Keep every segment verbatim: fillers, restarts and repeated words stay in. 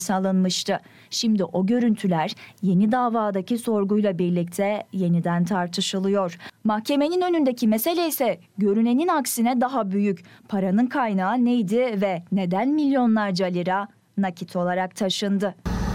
alınmıştı. Şimdi o görüntüler yeni davadaki sorguyla birlikte yeniden tartışılıyor. Mahkemenin önündeki mesele ise görünenin aksine daha büyük. Paranın kaynağı neydi ve neden milyonlarca lira nakit olarak taşındı?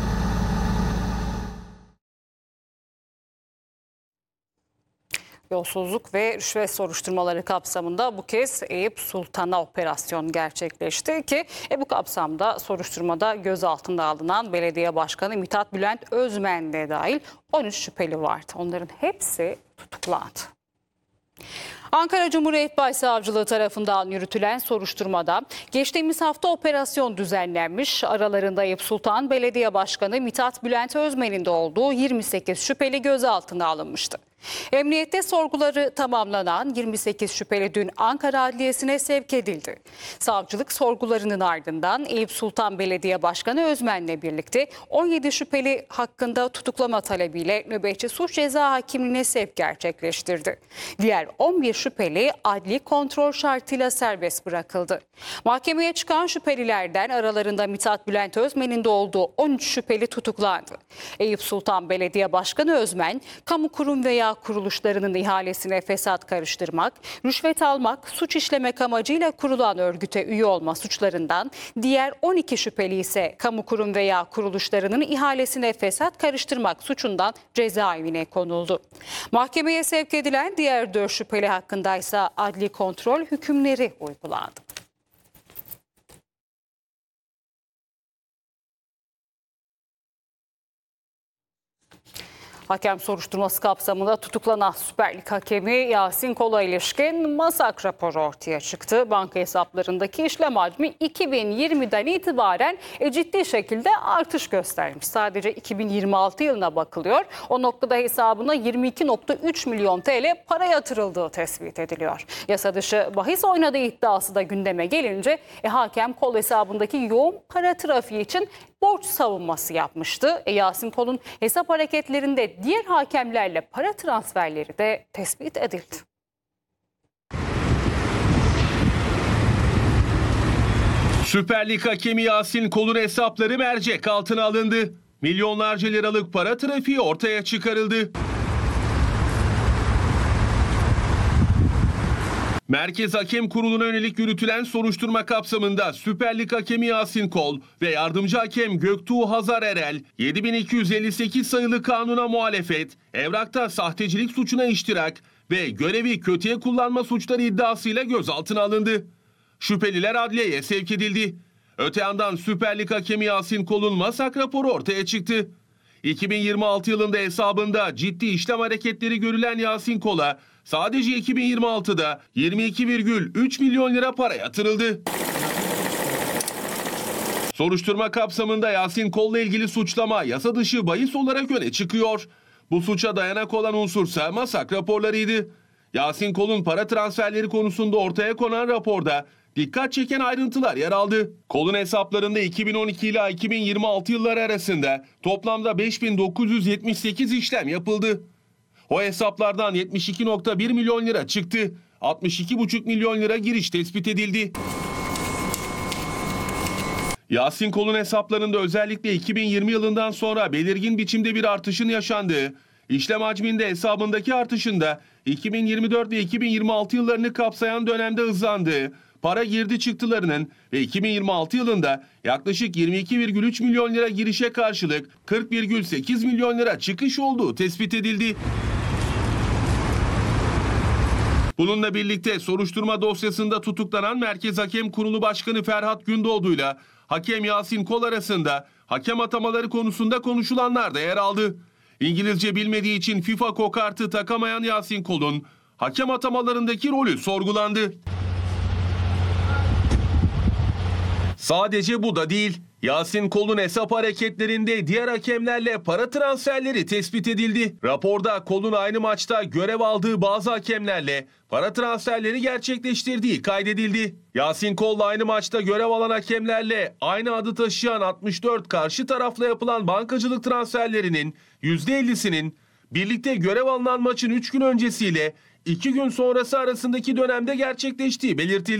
Yolsuzluk ve rüşvet soruşturmaları kapsamında bu kez Eyüp Sultan'a operasyon gerçekleşti ki e, bu kapsamda soruşturmada gözaltına alınan belediye başkanı Mithat Bülent Özmen de dahil on üç şüpheli vardı. Onların hepsi tutuklandı. Ankara Cumhuriyet Başsavcılığı tarafından yürütülen soruşturmada geçtiğimiz hafta operasyon düzenlenmiş. Aralarında Eyüp Sultan Belediye Başkanı Mithat Bülent Özmen'in de olduğu yirmi sekiz şüpheli gözaltına alınmıştı. Emniyette sorguları tamamlanan yirmi sekiz şüpheli dün Ankara Adliyesi'ne sevk edildi. Savcılık sorgularının ardından Eyüp Sultan Belediye Başkanı Özmen'le birlikte on yedi şüpheli hakkında tutuklama talebiyle nöbetçi suç ceza hakimliğine sevk gerçekleştirdi. Diğer on bir şüpheli adli kontrol şartıyla serbest bırakıldı. Mahkemeye çıkan şüphelilerden aralarında Mithat Bülent Özmen'in de olduğu on üç şüpheli tutuklandı. Eyüp Sultan Belediye Başkanı Özmen, kamu kurum veya kuruluşlarının ihalesine fesat karıştırmak, rüşvet almak, suç işlemek amacıyla kurulan örgüte üye olma suçlarından, diğer on iki şüpheli ise kamu kurum veya kuruluşlarının ihalesine fesat karıştırmak suçundan cezaevine konuldu. Mahkemeye sevk edilen diğer dört şüpheli hakkındaysa adli kontrol hükümleri uygulandı. Hakem soruşturması kapsamında tutuklanan Süper Lig hakemi Yasin Kol'a ilişkin masak raporu ortaya çıktı. Banka hesaplarındaki işlem hacmi iki bin yirmiden itibaren ciddi şekilde artış göstermiş. Sadece iki bin yirmi altı yılına bakılıyor. O noktada hesabına yirmi iki nokta üç milyon T L para yatırıldığı tespit ediliyor. Yasa dışı bahis oynadığı iddiası da gündeme gelince e, hakem Kol hesabındaki yoğun para trafiği için borç savunması yapmıştı. E, Yasin Kol'un hesap hareketlerinde diğer hakemlerle para transferleri de tespit edildi. Süper Lig hakemi Yasin Kol'un hesapları mercek altına alındı. Milyonlarca liralık para trafiği ortaya çıkarıldı. Merkez Hakem Kurulu'na yönelik yürütülen soruşturma kapsamında Süper Lig hakemi Yasin Kol ve yardımcı hakem Göktuğ Hazar Erel, yedi bin iki yüz elli sekiz sayılı kanuna muhalefet, evrakta sahtecilik suçuna iştirak ve görevi kötüye kullanma suçları iddiasıyla gözaltına alındı. Şüpheliler adliyeye sevk edildi. Öte yandan Süper Lig hakemi Yasin Kol'un masak raporu ortaya çıktı. iki bin yirmi altı yılında hesabında ciddi işlem hareketleri görülen Yasin Kol'a sadece iki bin yirmi altıda yirmi iki virgül üç milyon lira para yatırıldı. Soruşturma kapsamında Yasin Kol'la ilgili suçlama yasa dışı bahis olarak öne çıkıyor. Bu suça dayanak olan unsursa masak raporlarıydı. Yasin Kol'un para transferleri konusunda ortaya konan raporda dikkat çeken ayrıntılar yer aldı. Kol'un hesaplarında iki bin on iki ila iki bin yirmi altı yılları arasında toplamda beş bin dokuz yüz yetmiş sekiz işlem yapıldı. O hesaplardan yetmiş iki nokta bir milyon lira çıktı. altmış iki virgül beş milyon lira giriş tespit edildi. Yasin Kol'un hesaplarında özellikle iki bin yirmi yılından sonra belirgin biçimde bir artışın yaşandığı, işlem hacminde hesabındaki artışın da iki bin yirmi dört ve iki bin yirmi altı yıllarını kapsayan dönemde hızlandığı, para girdi çıktılarının ve iki bin yirmi altı yılında yaklaşık yirmi iki virgül üç milyon lira girişe karşılık kırk virgül sekiz milyon lira çıkış olduğu tespit edildi. Bununla birlikte soruşturma dosyasında tutuklanan Merkez Hakem Kurulu Başkanı Ferhat Gündoğdu'yla hakem Yasin Kol arasında hakem atamaları konusunda konuşulanlar da yer aldı. İngilizce bilmediği için FIFA kokartı takamayan Yasin Kol'un hakem atamalarındaki rolü sorgulandı. Sadece bu da değil. Yasin Kol'un hesap hareketlerinde diğer hakemlerle para transferleri tespit edildi. Raporda Kol'un aynı maçta görev aldığı bazı hakemlerle para transferleri gerçekleştirdiği kaydedildi. Yasin Kol'la aynı maçta görev alan hakemlerle aynı adı taşıyan altmış dört karşı tarafla yapılan bankacılık transferlerinin yüzde ellisinin birlikte görev alınan maçın üç gün öncesiyle iki gün sonrası arasındaki dönemde gerçekleştiği belirtildi.